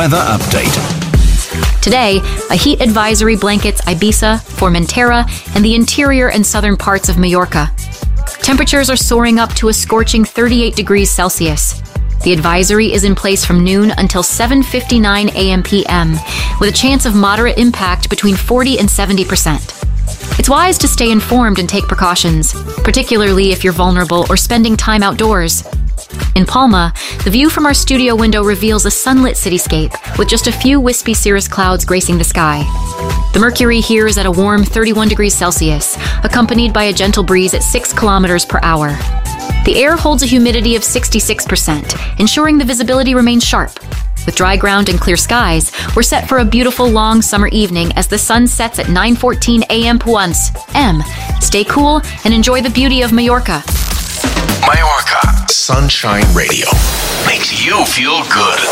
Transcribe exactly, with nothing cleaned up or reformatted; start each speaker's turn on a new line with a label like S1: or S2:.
S1: weather update.
S2: Today, a heat advisory blankets Ibiza, Formentera, and the interior and southern parts of Majorca. Temperatures are soaring up to a scorching thirty-eight degrees Celsius. The advisory is in place from noon until seven fifty-nine a.m. p m, with a chance of moderate impact between forty and seventy percent. It's wise to stay informed and take precautions, particularly if you're vulnerable or spending time outdoors. In Palma, the view from our studio window reveals a sunlit cityscape with just a few wispy cirrus clouds gracing the sky. The mercury here is at a warm thirty-one degrees Celsius, accompanied by a gentle breeze at six kilometers per hour. The air holds a humidity of sixty-six percent, ensuring the visibility remains sharp. With dry ground and clear skies, we're set for a beautiful long summer evening as the sun sets at nine fourteen a.m. Puans. M. Stay cool and enjoy the beauty of Majorca.
S1: Majorca Sunshine Radio makes you feel good.